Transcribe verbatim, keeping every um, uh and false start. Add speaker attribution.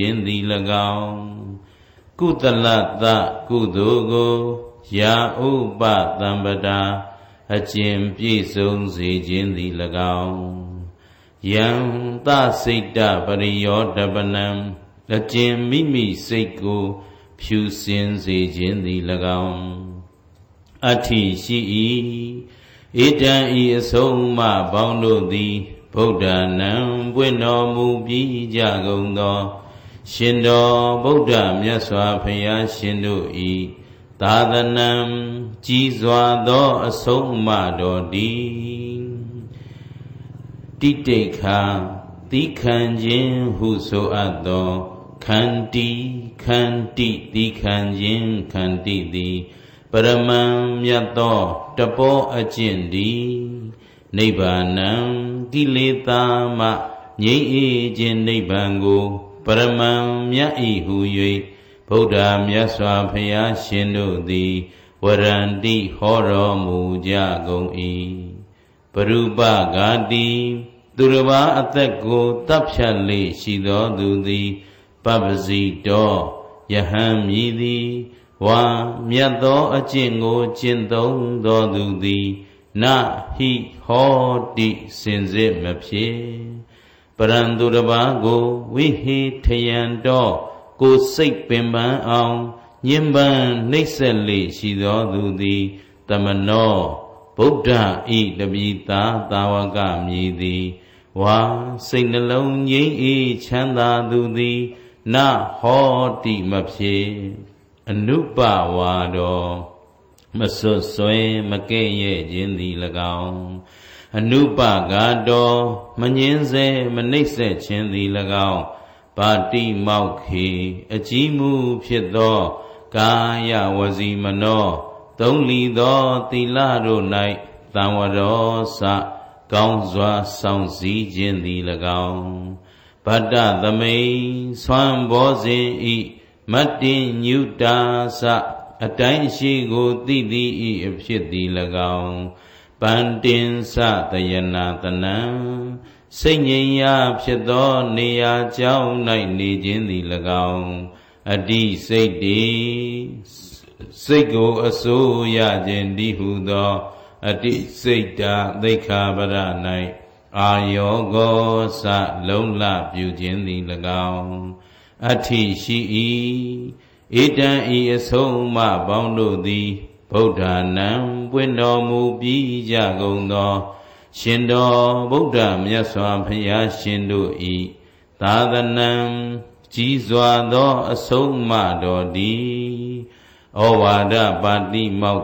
Speaker 1: ခြင်းသည်၎င်းကုသလတကုသိုလ်ကိုယာဥပတံပတာအကျင့်ပြည့်စုံစေခြင်းသည်၎င်းယံသစိတ်တပရိယောတပနံအကျင့်မိမိစိတ်ကိုဖြူစင်စေခြင်းသည်၎င်းအဋ္ဌိရှိ၏ဧတံဤအဆုံးအမပေါင်းတို့သည်ဗုဒ္ဓနံပွင့်တော်မူပြီးကြကုန်သောရှင်တော်ဗုဒ္ဓမြတ်စွာဘုရားရှင်တို့ဤသာသနံကြီးစွာသောအဆုံးအမတော်သည်တိတိခာသီခံခြင်းဟုဆိုအပ်သောခန္တီခန္တိသီခံခြင်းခန္တိသည်ပရမံမြတ်သောတပောအကျင့်သည်နိဗ္ဗာနံကိလေသာမှငြိမ်းအေးခြင်းနိဗ္ဗာန်ကိုပရမံမြတ်ဤဟု၍ဗုဒ္ဓမြတ်စွာဘုရားရှင်တို့သည်ဝရန္တိဟောတော်မူကြကုန်၏ပရုပဂာတိသူတစ်ပါးအသက်ကိုတပ်ဖြတ်လေရှိသောသူသည်ပပ္ပစီတောယဟန်မည်သည်ဝါမြတ်သောအကျင့်ကိုကျင့်သုံးသောသူသည်နဟိဟောတိစင်စစ်မဖြစ်ပရံသူတစ်ပါးကိုဝိဟိထယံတောကိုစိတ်ပင်ပန်းအောင်ညင်ပန်းနှိမ့်ဆက်လေရှိသောသူသည်တမနောဗုဒ္ဓဤတပိသာသာဝကမြည်သည်ဝါစိတ်နှလုံးငြိမ်းအေးချမ်းသာသူသည်နဟောတိမဖြစ်အနုပဝါဒောမဆွတ်ဆွဲမကဲ့ရဲ့ခြင်းသည်၎င်းအနုပဂါတောမငင်းစေမနှိမ့်ဆက်ခြင်းသည်၎င်းပါတိမောက်ခေအကြီးမှုဖြစ်သောကာယဝစီမနောသုံးလီသောသီလတို့၌သံဝရောစကောင်းစွာဆောင်စည်းခြင်းသည်၎င်းဗတ္တသမိန်ဆွမ်းဘောဇင်ဤမတ္တင်ညုတာစအတိုင်းရှိကိုသိသည်ဤအဖြစ်သည်၎င်းပန္တင်စတယနာတနံစိတ်ငြိမ်ရာဖြစ်သောနေရာကြောင်း၌နေခြင်းသည်၎င်းအတ္တိစိတ်တိစိတ်ကိုအစိုးရခြင်းတည်းဟုသောအတ္တိစိတ်တာသိက္ခာပရ၌အာယောဂောစလုံးလပြုခြင်းသည်၎င်းအဋ္ဌိရှိ၏ဧတံဤအဆုံးအမပေါင်းတို့သည်ဗုဒ္ဓနံပွင့်တော်မူပြီးကြကုန်သောရှင်တော်ဗုဒ္ဓမြတ်စွာဘုရားရှင်တို့ဤသာသနံကြီးစွာသောအဆုံးအမတော်သည်ဩဝါဒပါတိမောက်